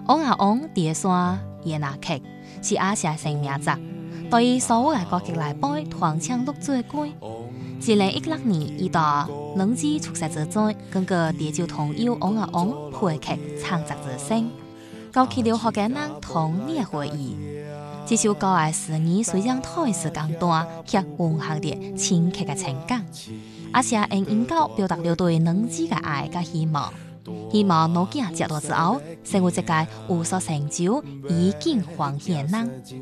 王阿王第山耶拿克是阿写成名作，对于所有的歌曲来背团唱录做歌。2016年，伊到两支出色之作，更个地就同有王阿王配剧唱作之声，勾起了好嘅人童年回忆。这首歌嘅词语虽然台词简单，却蕴含着深刻嘅情感，而且用音乐表达了对两子嘅爱甲希望。希望老囝食大之后，成为一个有所成就、衣锦还乡的人。